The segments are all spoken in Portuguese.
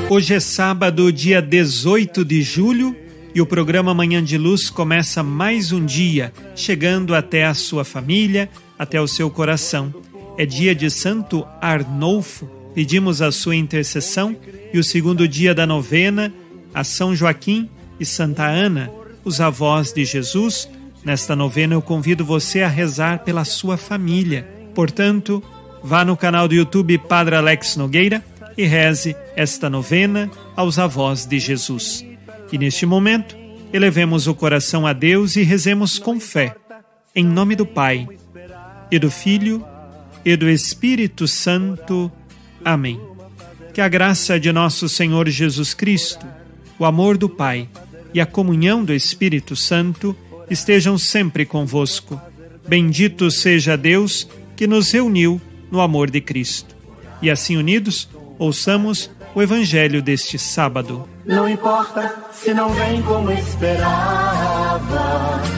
Hoje é sábado, dia 18 de julho, e o programa Manhã de Luz começa mais um dia, chegando até a sua família, até o seu coração. É dia de Santo Arnolfo, pedimos a sua intercessão, e o segundo dia da novena, a São Joaquim e Santa Ana, os avós de Jesus. Nesta novena eu convido você a rezar pela sua família. Portanto, vá no canal do YouTube Padre Alex Nogueira e reze esta novena aos avós de Jesus. E neste momento, elevemos o coração a Deus e rezemos com fé, em nome do Pai, e do Filho, e do Espírito Santo. Amém. Que a graça de nosso Senhor Jesus Cristo, o amor do Pai e a comunhão do Espírito Santo estejam sempre convosco. Bendito seja Deus que nos reuniu no amor de Cristo. E assim unidos, ouçamos o Evangelho deste sábado. Não importa se não vem como esperava,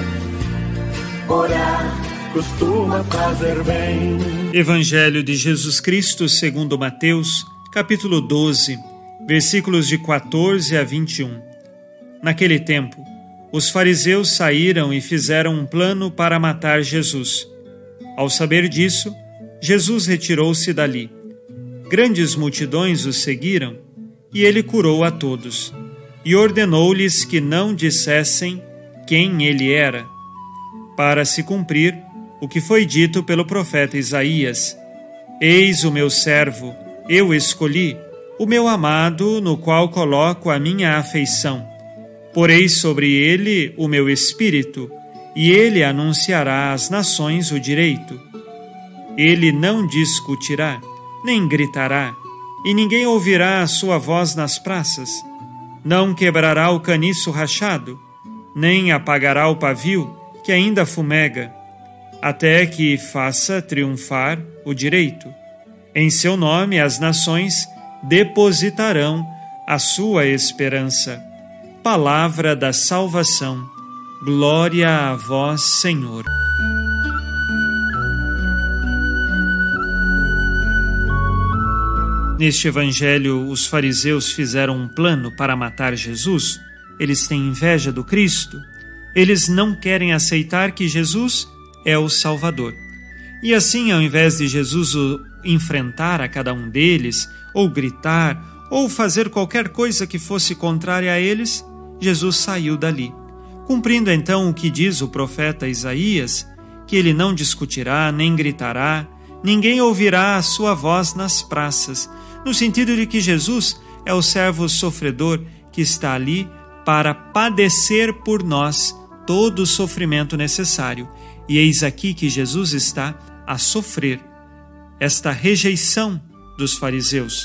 orar costuma fazer bem. Evangelho de Jesus Cristo segundo Mateus, capítulo 12, versículos de 14 a 21. Naquele tempo, os fariseus saíram e fizeram um plano para matar Jesus. Ao saber disso, Jesus retirou-se dali. Grandes multidões o seguiram, e ele curou a todos, e ordenou-lhes que não dissessem quem ele era, para se cumprir o que foi dito pelo profeta Isaías: Eis o meu servo, eu escolhi, o meu amado, no qual coloco a minha afeição. Porei sobre ele o meu espírito, e ele anunciará às nações o direito. Ele não discutirá, nem gritará, e ninguém ouvirá a sua voz nas praças. Não quebrará o caniço rachado, nem apagará o pavio que ainda fumega, até que faça triunfar o direito. Em seu nome as nações depositarão a sua esperança. Palavra da salvação. Glória a vós, Senhor. Neste evangelho, os fariseus fizeram um plano para matar Jesus. Eles têm inveja do Cristo. Eles não querem aceitar que Jesus é o Salvador. E assim, ao invés de Jesus enfrentar a cada um deles, ou gritar, ou fazer qualquer coisa que fosse contrária a eles, Jesus saiu dali, cumprindo então o que diz o profeta Isaías, que ele não discutirá, nem gritará, ninguém ouvirá a sua voz nas praças, no sentido de que Jesus é o servo sofredor que está ali para padecer por nós todo o sofrimento necessário. E eis aqui que Jesus está a sofrer esta rejeição dos fariseus.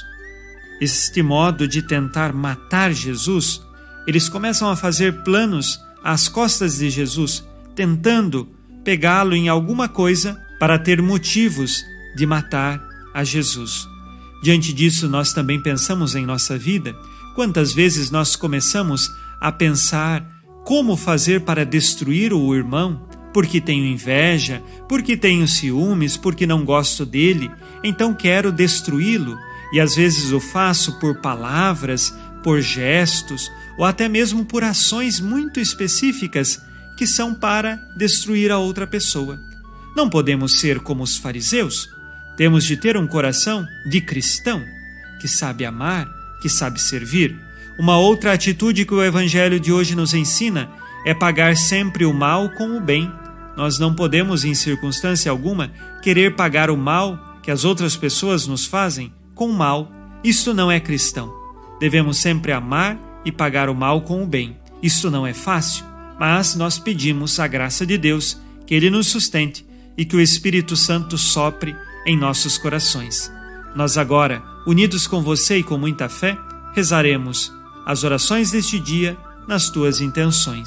Este modo de tentar matar Jesus, eles começam a fazer planos às costas de Jesus, tentando pegá-lo em alguma coisa para ter motivos de matar a Jesus. Diante disso, nós também pensamos em nossa vida. Quantas vezes nós começamos a pensar como fazer para destruir o irmão, porque tenho inveja, porque tenho ciúmes, porque não gosto dele, então quero destruí-lo. E às vezes o faço por palavras, por gestos, ou até mesmo por ações muito específicas que são para destruir a outra pessoa. Não podemos ser como os fariseus. Temos de ter um coração de cristão, que sabe amar, que sabe servir. Uma outra atitude que o Evangelho de hoje nos ensina é pagar sempre o mal com o bem. Nós não podemos, em circunstância alguma, querer pagar o mal que as outras pessoas nos fazem com o mal. Isto não é cristão. Devemos sempre amar e pagar o mal com o bem. Isto não é fácil, mas nós pedimos a graça de Deus, que Ele nos sustente e que o Espírito Santo sopre em nossos corações. Nós agora, unidos com você e com muita fé, rezaremos as orações deste dia nas tuas intenções.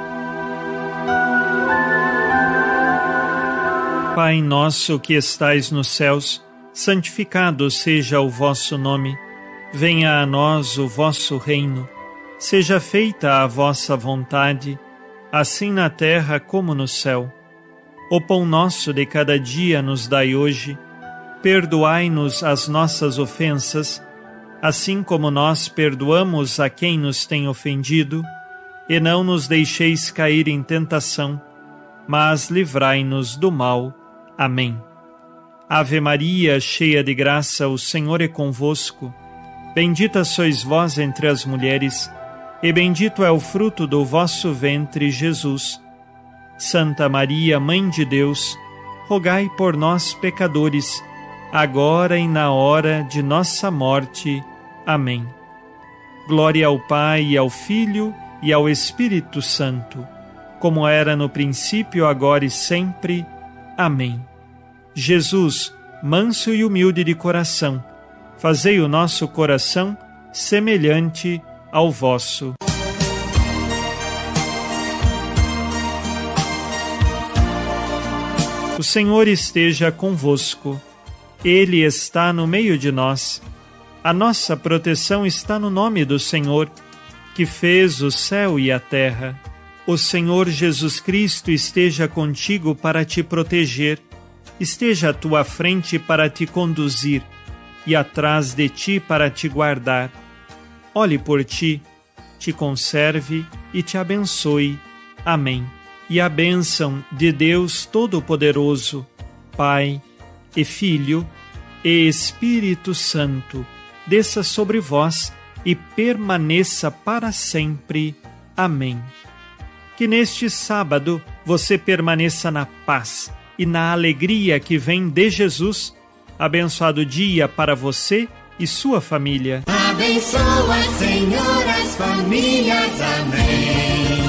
Pai nosso que estais nos céus, santificado seja o vosso nome. Venha a nós o vosso reino. Seja feita a vossa vontade, assim na terra como no céu. O pão nosso de cada dia nos dai hoje. Perdoai-nos as nossas ofensas, assim como nós perdoamos a quem nos tem ofendido, e não nos deixeis cair em tentação, mas livrai-nos do mal. Amém. Ave Maria, cheia de graça, o Senhor é convosco. Bendita sois vós entre as mulheres, e bendito é o fruto do vosso ventre, Jesus. Santa Maria, Mãe de Deus, rogai por nós, pecadores, agora e na hora de nossa morte. Amém. Glória ao Pai, e ao Filho, e ao Espírito Santo, como era no princípio, agora e sempre. Amém. Jesus, manso e humilde de coração, fazei o nosso coração semelhante ao vosso. O Senhor esteja convosco. Ele está no meio de nós. A nossa proteção está no nome do Senhor, que fez o céu e a terra. O Senhor Jesus Cristo esteja contigo para te proteger, esteja à tua frente para te conduzir e atrás de ti para te guardar. Olhe por ti, te conserve e te abençoe. Amém. E a bênção de Deus Todo-Poderoso, Pai e Filho e Espírito Santo, desça sobre vós e permaneça para sempre. Amém. Que neste sábado você permaneça na paz e na alegria que vem de Jesus. Abençoado dia para você e sua família. Abençoa, Senhor, as famílias. Amém.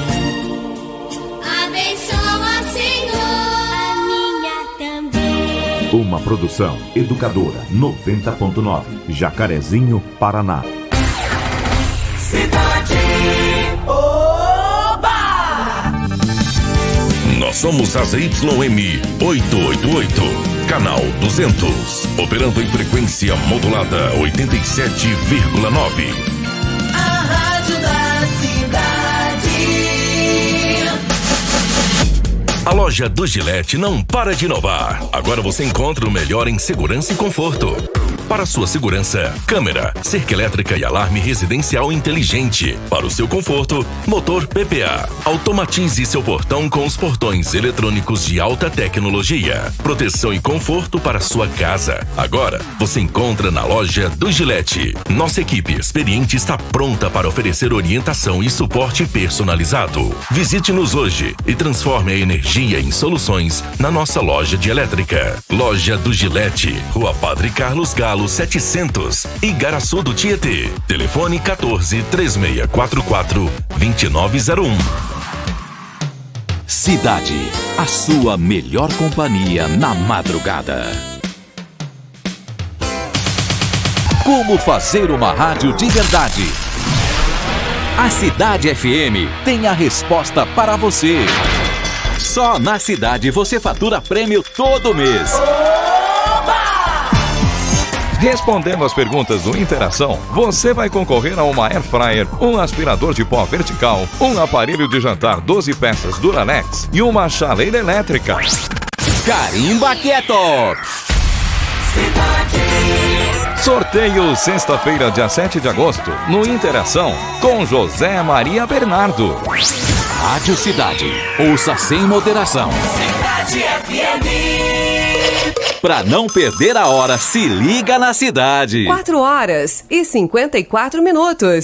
Abençoa, Senhor, a minha também. Uma produção Educadora 90.9, Jacarezinho, Paraná. Cidade. Oba! Nós somos a ZYM 888, canal 200, operando em frequência modulada 87,9. A rádio da cidade. A loja do Gillette não para de inovar. Agora você encontra o melhor em segurança e conforto. Para sua segurança, câmera, cerca elétrica e alarme residencial inteligente. Para o seu conforto, motor PPA. Automatize seu portão com os portões eletrônicos de alta tecnologia. Proteção e conforto para sua casa. Agora, você encontra na loja do Gillette. Nossa equipe experiente está pronta para oferecer orientação e suporte personalizado. Visite-nos hoje e transforme a energia em soluções na nossa loja de elétrica. Loja do Gillette, Rua Padre Carlos Galo 700, Igaraçu do Tietê. Telefone 14 3644 2901. Cidade, a sua melhor companhia na madrugada. Como fazer uma rádio de verdade? A Cidade FM tem a resposta para você. Só na Cidade você fatura prêmio todo mês. Respondendo as perguntas do Interação, você vai concorrer a uma Air Fryer, um aspirador de pó vertical, um aparelho de jantar 12 peças Duralex e uma chaleira elétrica. Carimba que é top! Sorteio sexta-feira, dia 7 de agosto, no Interação, com José Maria Bernardo. Rádio Cidade, ouça sem moderação. Cidade FM. Pra não perder a hora, se liga na Cidade. 4 horas e 54 minutos.